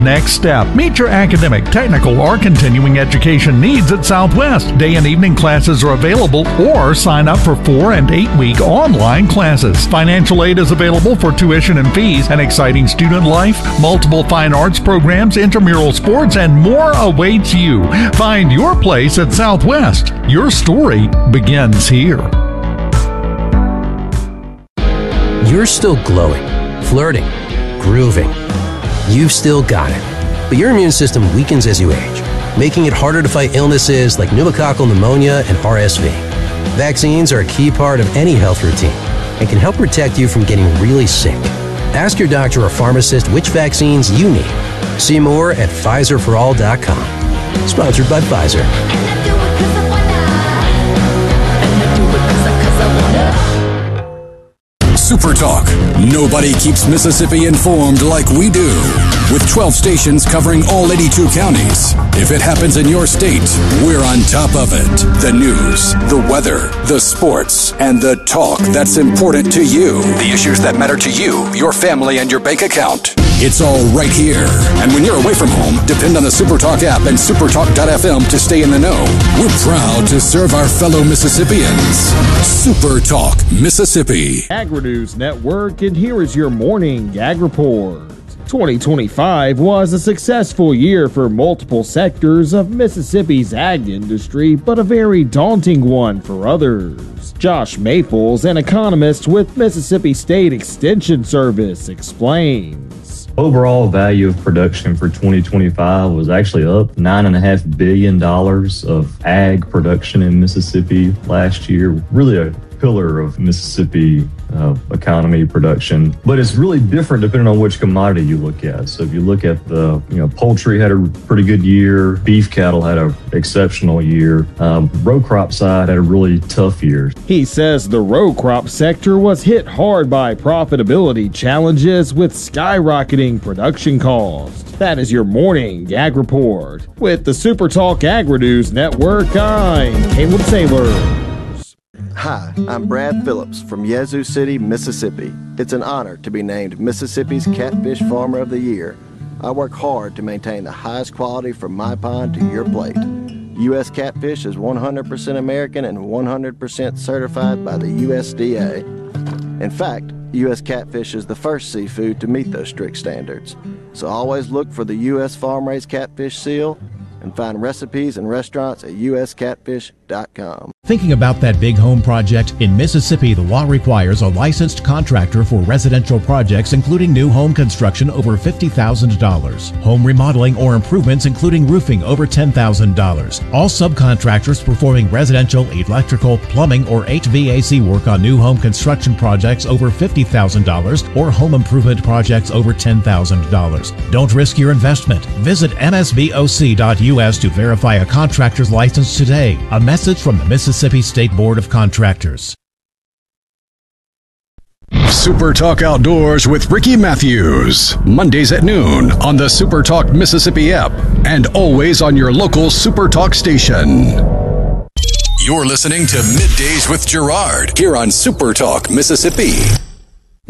Next step. Meet your academic, technical, or continuing education needs at Southwest. Day and evening classes are available, or sign up for 4 and 8 week online classes. Financial aid is available for tuition and fees, an exciting student life, multiple fine arts programs, intramural sports, and more awaits you. Find your place at Southwest. Your story begins here. You're still glowing, flirting, grooving. You've still got it. But your immune system weakens as you age, making it harder to fight illnesses like pneumococcal pneumonia and RSV. Vaccines are a key part of any health routine and can help protect you from getting really sick. Ask your doctor or pharmacist which vaccines you need. See more at PfizerForAll.com. Sponsored by Pfizer. Super Talk. Nobody keeps Mississippi informed like we do. With 12 stations covering all 82 counties. If it happens in your state, we're on top of it. The news, the weather, the sports, and the talk that's important to you. The issues that matter to you, your family, and your bank account. It's all right here. And when you're away from home, depend on the SuperTalk app and supertalk.fm to stay in the know. We're proud to serve our fellow Mississippians. SuperTalk Mississippi. Agri-News Network, and here is your morning Ag Report. 2025 was a successful year for multiple sectors of Mississippi's ag industry, but a very daunting one for others. Josh Maples, an economist with Mississippi State Extension Service, explains. Overall value of production for 2025 was actually up $9.5 billion of ag production in Mississippi last year. Really a pillar of Mississippi economy production, but it's really different depending on which commodity you look at. So if you look at poultry had a pretty good year, beef cattle had an exceptional year, row crop side had a really tough year. He says the row crop sector was hit hard by profitability challenges with skyrocketing production costs. That is your morning Ag Report. With the SuperTalk Agri-News Network, I'm Caleb Saylor. Hi, I'm Brad Phillips from Yazoo City, Mississippi. It's an honor to be named Mississippi's Catfish Farmer of the Year. I work hard to maintain the highest quality from my pond to your plate. U.S. Catfish is 100% American and 100% certified by the USDA. In fact, U.S. Catfish is the first seafood to meet those strict standards. So always look for the U.S. Farm-Raised Catfish seal and find recipes and restaurants at uscatfish.com. Thinking about that big home project? In Mississippi, the law requires a licensed contractor for residential projects, including new home construction over $50,000, home remodeling or improvements, including roofing, over $10,000. All subcontractors performing residential, electrical, plumbing, or HVAC work on new home construction projects over $50,000 or home improvement projects over $10,000. Don't risk your investment. Visit msboc.us to verify a contractor's license today. A message from the Mississippi State Board of Contractors. Super Talk Outdoors with Ricky Matthews. Mondays at noon on the Super Talk Mississippi app and always on your local Super Talk station. You're listening to Middays with Gerard here on Super Talk Mississippi.